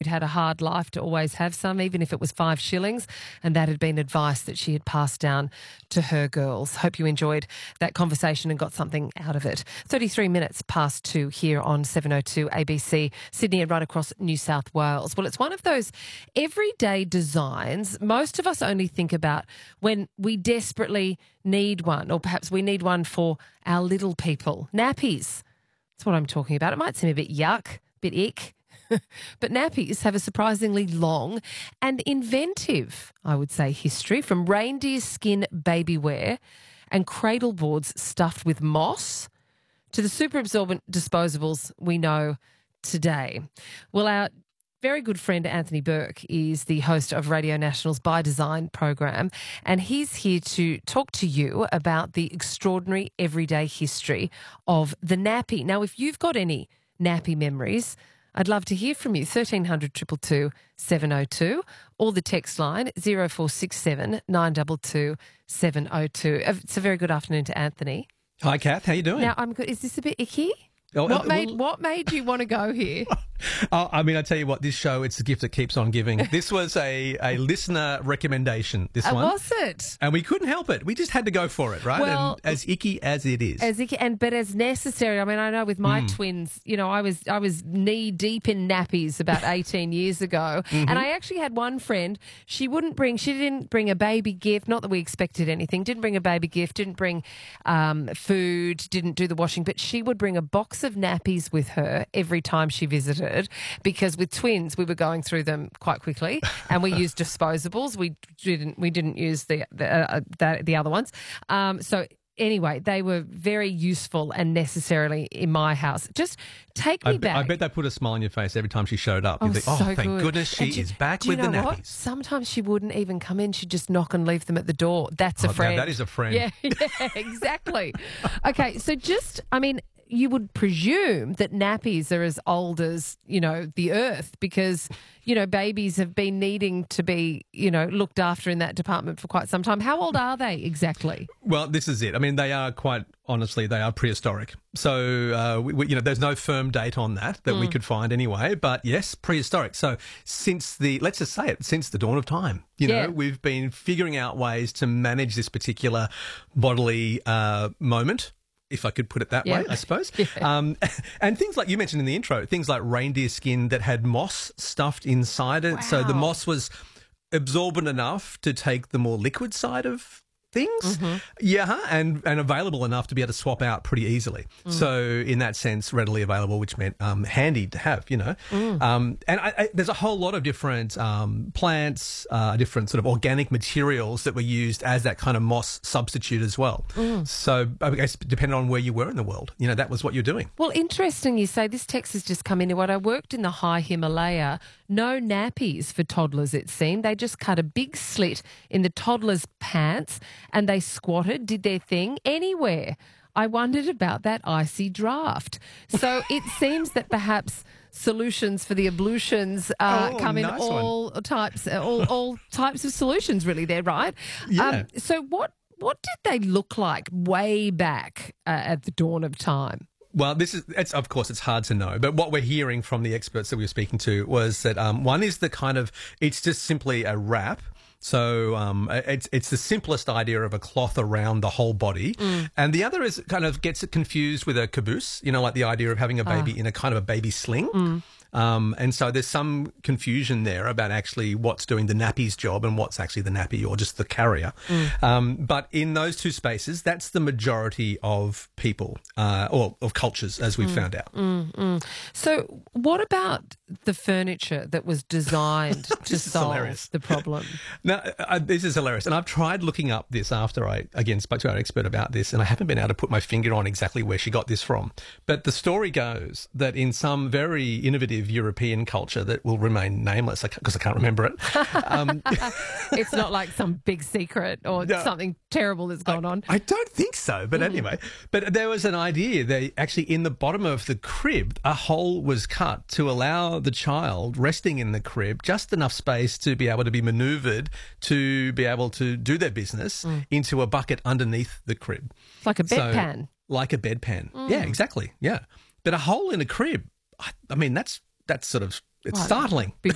she'd had a hard life to always have some, even if it was 5 shillings, and that had been advice that she had passed down to her girls. Hope you enjoyed that conversation and got something out of it. 33 minutes past 2 here on 702 ABC, Sydney and right across New South Wales. Well, it's one of those everyday designs most of us only think about when we desperately need one, or perhaps we need one for our little people. Nappies. That's what I'm talking about. It might seem a bit yuck, a bit ick, but nappies have a surprisingly long and inventive, I would say, history, from reindeer skin baby wear and cradle boards stuffed with moss to the super absorbent disposables we know today. Well, our very good friend Anthony Burke is the host of Radio National's By Design program, and he's here to talk to you about the extraordinary everyday history of the nappy. Now, if you've got any nappy memories, I'd love to hear from you. 1300 222 702 or the text line 0467 922 702. It's a very good afternoon to Anthony. Hi, Kath. How you doing? Now, I'm good. Is this a bit icky? Oh, What made you want to go here? I mean, I tell you what, this show, it's the gift that keeps on giving. This was a listener recommendation, this one. Was it? And we couldn't help it. We just had to go for it, right? Well, and as icky as it is. As icky, but as necessary. I mean, I know with my twins, you know, I was knee deep in nappies about 18 years ago. And I actually had one friend, she didn't bring a baby gift, not that we expected anything, didn't bring a baby gift, didn't bring food, didn't do the washing, but she would bring a box of nappies with her every time she visited, because with twins we were going through them quite quickly, and we used disposables. We didn't use the other ones. So anyway, they were very useful and necessarily in my house. Just take me back. I bet they put a smile on your face every time she showed up. Oh, You think, so thank good. goodness she is back with the nappies. What? Sometimes she wouldn't even come in. She'd just knock and leave them at the door. That's a friend. Now that is a friend. Yeah, exactly. Okay, so you would presume that nappies are as old as, you know, the earth, because, you know, babies have been needing to be, you know, looked after in that department for quite some time. How old are they exactly? Well, this is it. I mean, they are they are prehistoric. So, there's no firm date on that we could find anyway. But yes, prehistoric. So let's just say it, since the dawn of time, you know, we've been figuring out ways to manage this particular bodily moment, if I could put it that way, I suppose. And things like you mentioned in the intro, things like reindeer skin that had moss stuffed inside it. Wow. So the moss was absorbent enough to take the more liquid side of things. And available enough to be able to swap out pretty easily. So in that sense, readily available, which meant handy to have, you know. And there's a whole lot of different plants, different sort of organic materials that were used as that kind of moss substitute as well. So I guess depending on where you were in the world, you know, that was what you're doing. Well, interesting you say. This text has just come in. When I worked in the high Himalaya, no nappies for toddlers, it seemed. They just cut a big slit in the toddler's pants and they squatted, did their thing anywhere. I wondered about that icy draft. So it seems that perhaps solutions for the ablutions come in all types of solutions, really, there, right? Yeah. So what did they look like way back at the dawn of time? Well, of course, it's hard to know. But what we're hearing from the experts that we were speaking to was that one is it's just simply a wrap. So it's the simplest idea of a cloth around the whole body. And the other is kind of gets it confused with a caboose, you know, like the idea of having a baby in a kind of a baby sling. And so there's some confusion there about actually what's doing the nappy's job and what's actually the nappy or just the carrier. But in those two spaces, that's the majority of people or of cultures, as we've found out. So what about the furniture that was designed to solve the problem? Now, this is hilarious. And I've tried looking up this after I, again, spoke to our expert about this, and I haven't been able to put my finger on exactly where she got this from. But the story goes that in some very innovative European culture that will remain nameless because I can't remember it. It's not like some big secret or something terrible that's gone on. I don't think so, but anyway. But there was an idea. They actually, in the bottom of the crib, a hole was cut to allow the child resting in the crib just enough space to be able to be manoeuvred to be able to do their business into a bucket underneath the crib. Like a bedpan. Like a bedpan. Yeah, exactly. Yeah. But a hole in a crib, I mean, that's sort of, it's startling.